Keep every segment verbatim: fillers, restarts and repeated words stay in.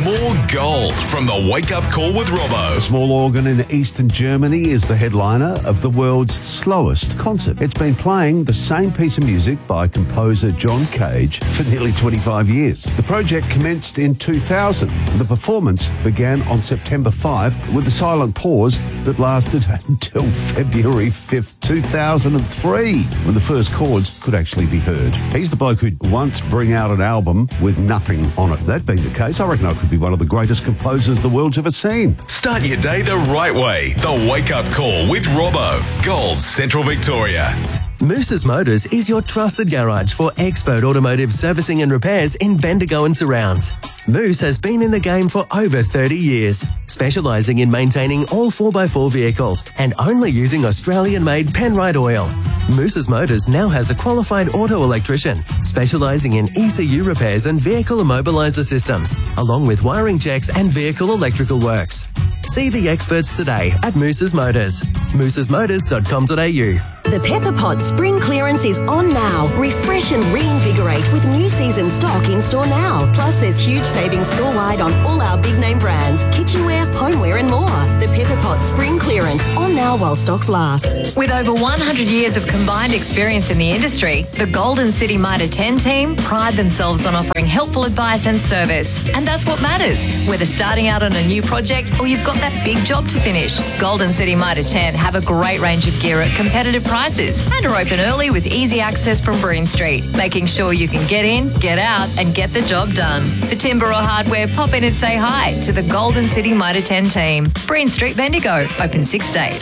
More gold from the Wake Up Call with Robbo. A small organ in eastern Germany is the headliner of the world's slowest concert. It's been playing the same piece of music by composer John Cage for nearly twenty-five years. The project commenced in two thousand. The performance began on September fifth with a silent pause that lasted until February fifth, two thousand three, when the first chords could actually be heard. He's the bloke who'd once bring out an album with nothing on it. That being the case, I reckon I could be one of the greatest composers the world's ever seen. Start your day the right way. The Wake Up Call with Robbo. Gold Central Victoria. Moose's Motors is your trusted garage for expert automotive servicing and repairs in Bendigo and surrounds. Moose has been in the game for over thirty years, specialising in maintaining all four by four vehicles and only using Australian-made Penrite oil. Moose's Motors now has a qualified auto electrician, specialising in E C U repairs and vehicle immobiliser systems, along with wiring checks and vehicle electrical works. See the experts today at Moose's Motors. mooses motors dot com dot a u. The Pepper Pot spring clearance is on now. Refresh and reinvigorate with new season stock in store now. Plus, there's huge savings store-wide on all our big name brands, kitchenware, homeware and more. The Pepper Pot spring clearance on now while stocks last. With over one hundred years of combined experience in the industry, the Golden City Mitre ten team pride themselves on offering helpful advice and service. And that's what matters, whether starting out on a new project or you've got that big job to finish. Golden City Mitre ten have a great range of gear at competitive prices and are open early with easy access from Breen Street, making sure you can get in, get out and get the job done. For timber or hardware, pop in and say hi to the Golden City Mitre ten team. Breen Street, Bendigo, open six days.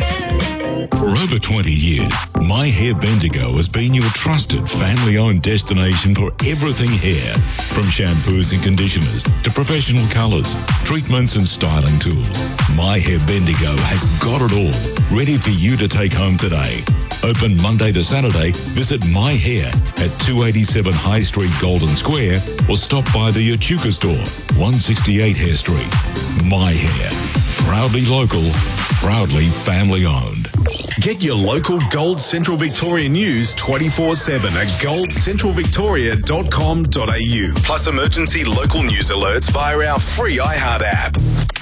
For over twenty years, My Hair Bendigo has been your trusted family-owned destination for everything hair. From shampoos and conditioners to professional colours, treatments and styling tools, My Hair Bendigo has got it all, ready for you to take home today. Open Monday to Saturday. Visit My Hair at two eighty-seven High Street, Golden Square, or stop by the Echuca store, one sixty-eight Hare Street. My Hair. Proudly local, proudly family-owned. Get your local Gold Central Victoria news twenty-four seven at gold central victoria dot com dot a u. Plus emergency local news alerts via our free iHeart app.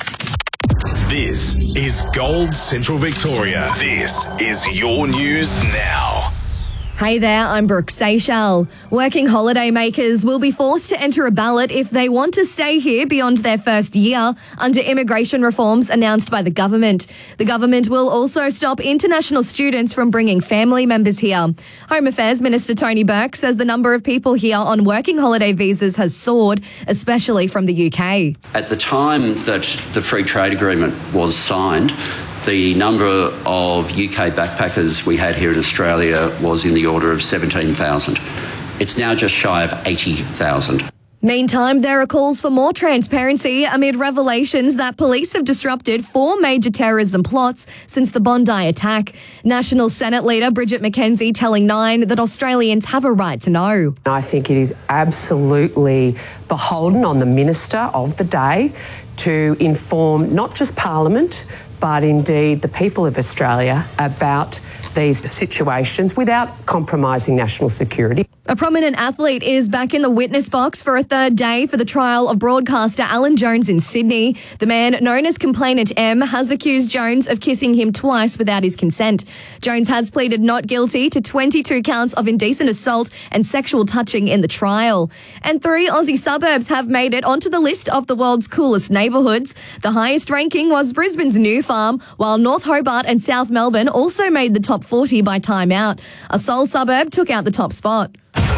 This is Gold Central Victoria. This is your news now. Hey there, I'm Brooke Seychelles. Working holiday makers will be forced to enter a ballot if they want to stay here beyond their first year under immigration reforms announced by the government. The government will also stop international students from bringing family members here. Home Affairs Minister Tony Burke says the number of people here on working holiday visas has soared, especially from the U K. At the time that the free trade agreement was signed, the number of U K backpackers we had here in Australia was in the order of seventeen thousand. It's now just shy of eighty thousand. Meantime, there are calls for more transparency amid revelations that police have disrupted four major terrorism plots since the Bondi attack. National Senate leader Bridget McKenzie telling Nine that Australians have a right to know. I think it is absolutely beholden on the minister of the day to inform not just Parliament, but indeed the people of Australia about these situations without compromising national security. A prominent athlete is back in the witness box for a third day for the trial of broadcaster Alan Jones in Sydney. The man, known as Complainant M, has accused Jones of kissing him twice without his consent. Jones has pleaded not guilty to twenty-two counts of indecent assault and sexual touching in the trial. And three Aussie suburbs have made it onto the list of the world's coolest neighbourhoods. The highest ranking was Brisbane's New Farm, while North Hobart and South Melbourne also made the top forty by Time Out. A Seoul suburb took out the top spot.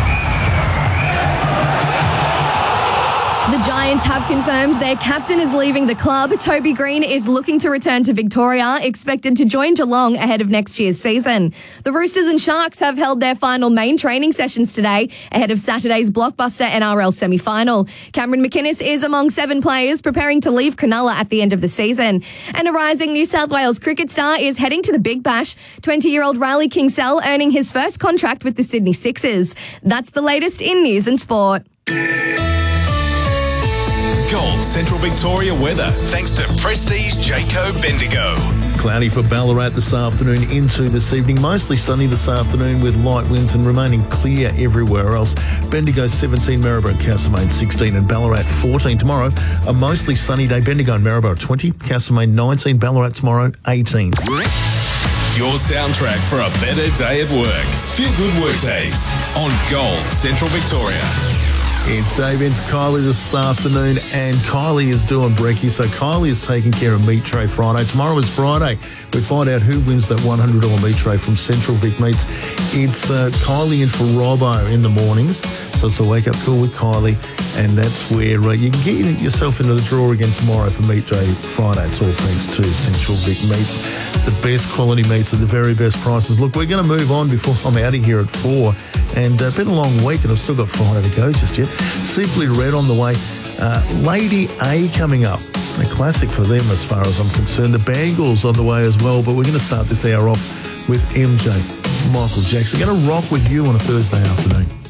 The Giants have confirmed their captain is leaving the club. Toby Green is looking to return to Victoria, expected to join Geelong ahead of next year's season. The Roosters and Sharks have held their final main training sessions today ahead of Saturday's blockbuster N R L semi-final. Cameron McInnes is among seven players preparing to leave Cronulla at the end of the season. And a rising New South Wales cricket star is heading to the Big Bash. twenty-year-old Riley Kingsell earning his first contract with the Sydney Sixers. That's the latest in news and sport. Gold Central Victoria weather, thanks to Prestige Jayco Bendigo. Cloudy for Ballarat this afternoon into this evening. Mostly sunny this afternoon with light winds and remaining clear everywhere else. Bendigo seventeen, Maryborough and Castlemaine sixteen and Ballarat fourteen. Tomorrow, a mostly sunny day. Bendigo and Maryborough twenty, Castlemaine nineteen, Ballarat tomorrow eighteen. Your soundtrack for a better day at work. Feel good work days on Gold Central Victoria. It's Dave in for Kylie this afternoon, and Kylie is doing brekkie, so Kylie is taking care of Meat Tray Friday. Tomorrow is Friday. We find out who wins that one hundred dollars meat tray from Central Vic Meats. It's uh, Kylie in for Robbo in the mornings, so it's a wake-up call with Kylie, and that's where uh, you can get yourself into the draw again tomorrow for Meat Tray Friday. It's all thanks to Central Vic Meats, the best quality meats at the very best prices. Look, we're going to move on before I'm out of here at four. And it's uh, been a long week and I've still got Friday to go just yet. Simply Red on the way. Uh, Lady A coming up. A classic for them as far as I'm concerned. The Bangles on the way as well. But we're going to start this hour off with M J, Michael Jackson. Going to rock with you on a Thursday afternoon.